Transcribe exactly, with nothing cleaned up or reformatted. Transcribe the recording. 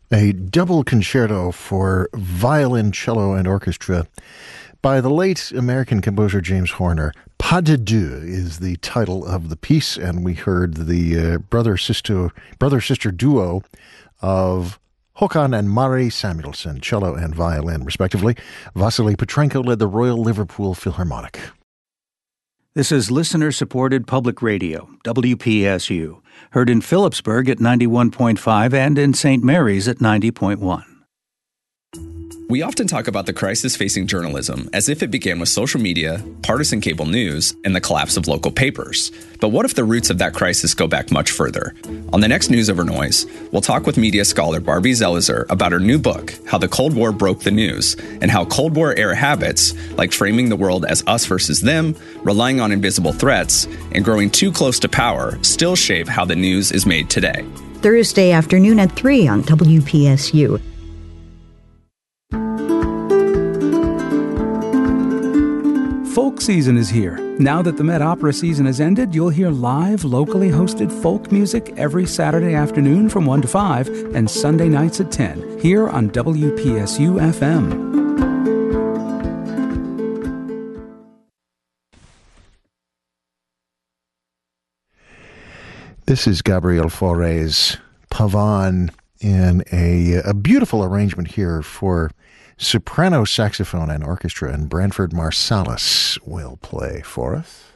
A double concerto for violin, cello, and orchestra by the late American composer James Horner. Pas de deux is the title of the piece, and we heard the uh, brother-sister brother-sister duo of Håkan and Mari Samuelson, cello and violin, respectively. Vasily Petrenko led the Royal Liverpool Philharmonic. This is listener-supported public radio, W P S U, heard in Phillipsburg at ninety-one point five and in Saint Mary's at ninety point one. We often talk about the crisis facing journalism as if it began with social media, partisan cable news, and the collapse of local papers. But what if the roots of that crisis go back much further? On the next News Over Noise, we'll talk with media scholar Barbie Zelizer about her new book, How the Cold War Broke the News, and how Cold War-era habits, like framing the world as us versus them, relying on invisible threats, and growing too close to power, still shape how the news is made today. Thursday afternoon at three on W P S U. Folk season is here. Now that the Met Opera season has ended, you'll hear live, locally hosted folk music every Saturday afternoon from one to five and Sunday nights at ten, here on W P S U F M. This is Gabriel Fauré's Pavane in a, a beautiful arrangement here for soprano saxophone and orchestra, and Branford Marsalis will play for us.